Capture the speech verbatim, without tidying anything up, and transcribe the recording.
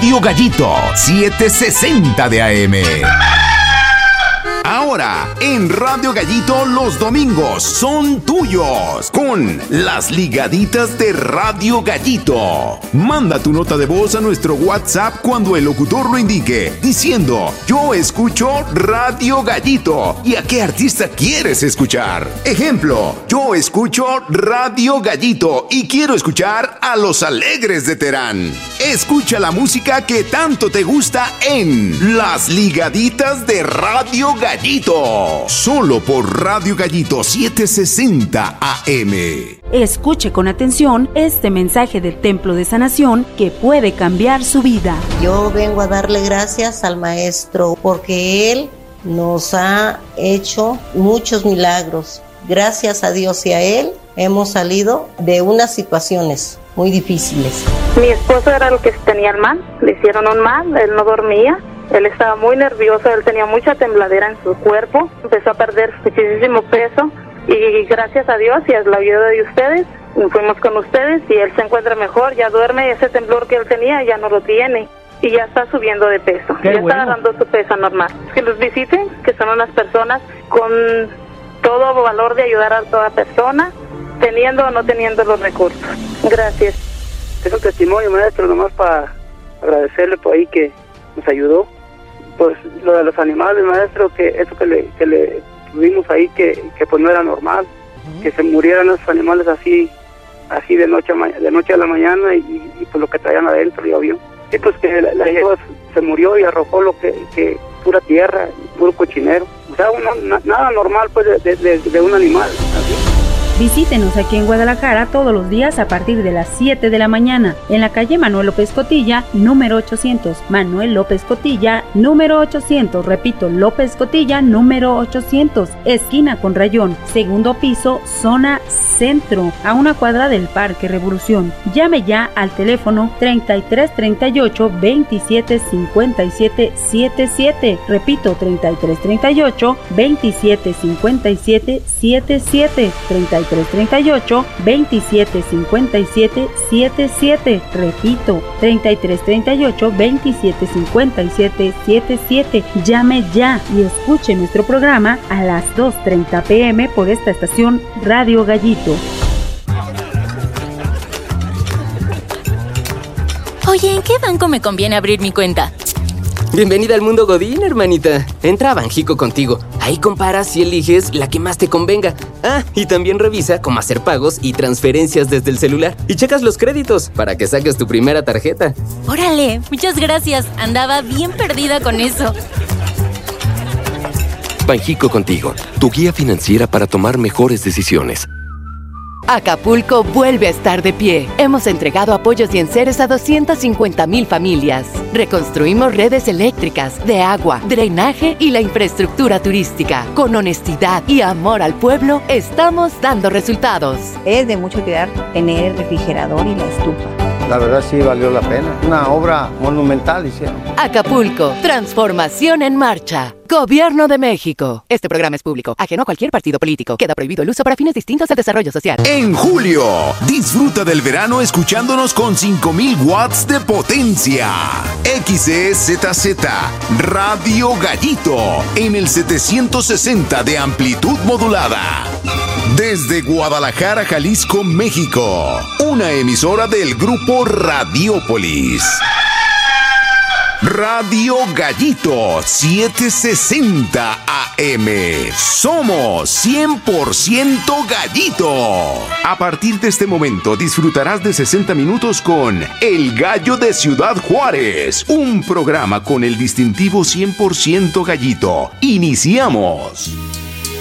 Radio Gallito setecientos sesenta de A M. Ahora, en Radio Gallito los domingos son tuyos con las ligaditas de Radio Gallito. Manda tu nota de voz a nuestro WhatsApp cuando el locutor lo indique, diciendo: yo escucho Radio Gallito y a qué artista quieres escuchar. Ejemplo: yo escucho Radio Gallito y quiero escuchar a Los Alegres de Terán. Escucha la música que tanto te gusta en las ligaditas de Radio Gallito, solo por Radio Gallito setecientos sesenta A M. Escuche con atención este mensaje del Templo de Sanación que puede cambiar su vida. Yo vengo a darle gracias al Maestro porque Él nos ha hecho muchos milagros. Gracias a Dios y a Él hemos salido de unas situaciones muy difíciles. Mi esposo era el que tenía el mal, le hicieron un mal, él no dormía. Él estaba muy nervioso, él tenía mucha tembladera en su cuerpo, empezó a perder muchísimo peso y gracias a Dios y a la ayuda de ustedes, fuimos con ustedes y él se encuentra mejor, ya duerme, ese temblor que él tenía ya no lo tiene y ya está subiendo de peso, Qué ya bueno. está agarrando su peso normal. Que los visiten, que son unas personas con todo valor de ayudar a toda persona, teniendo o no teniendo los recursos. Gracias. Es un testimonio, maestro, nomás para agradecerle por ahí que nos ayudó. Pues lo de los animales, maestro, que eso que le, que le tuvimos ahí, que, que pues no era normal, uh-huh. que se murieran esos animales así, así de noche a, ma- de noche a la mañana y, y pues lo que traían adentro ya vio. Y pues que la, la yegua se murió y arrojó lo que, que pura tierra, puro cochinero. O sea, uno, na, nada normal pues de, de, de, de un animal, así. Visítenos aquí en Guadalajara todos los días a partir de las siete de la mañana en la calle Manuel López Cotilla, número ochocientos. Manuel López Cotilla, número ochocientos. Repito, López Cotilla, número ochocientos. Esquina con Rayón, segundo piso, zona centro, a una cuadra del Parque Revolución. Llame ya al teléfono treinta y tres treinta y ocho veintisiete cincuenta y siete setenta y siete. Repito, treinta y tres treinta y ocho veintisiete cincuenta y siete setenta y siete. treinta y tres treinta y ocho veintisiete cincuenta y siete setenta y siete. Repito, treinta y tres treinta y ocho veintisiete cincuenta y siete setenta y siete. Llame ya y escuche nuestro programa a las dos treinta pm por esta estación Radio Gallito. Oye, ¿en qué banco me conviene abrir mi cuenta? Bienvenida al mundo Godín, hermanita. Entra a Banjico Contigo. Ahí comparas y eliges la que más te convenga. Ah, y también revisa cómo hacer pagos y transferencias desde el celular. Y checas los créditos para que saques tu primera tarjeta. Órale, muchas gracias. Andaba bien perdida con eso. Banjico Contigo, tu guía financiera para tomar mejores decisiones. Acapulco vuelve a estar de pie. Hemos entregado apoyos y enseres a doscientas cincuenta mil familias. Reconstruimos redes eléctricas, de agua, drenaje y la infraestructura turística. Con honestidad y amor al pueblo, estamos dando resultados. Es de mucho cuidar tener el refrigerador y la estufa. La verdad sí valió la pena. Una obra monumental hicieron. Acapulco, transformación en marcha. Gobierno de México. Este programa es público, ajeno a cualquier partido político. Queda prohibido el uso para fines distintos al desarrollo social. En julio, disfruta del verano escuchándonos con cinco mil watts de potencia. X E Z Z, Radio Gallito, en el setecientos sesenta de amplitud modulada. Desde Guadalajara, Jalisco, México. Una emisora del grupo Radiópolis. Radio Gallito setecientos sesenta A M. Somos cien por ciento Gallito. A partir de este momento disfrutarás de sesenta minutos con El Gallo de Ciudad Juárez, un programa con el distintivo cien por ciento Gallito. Iniciamos.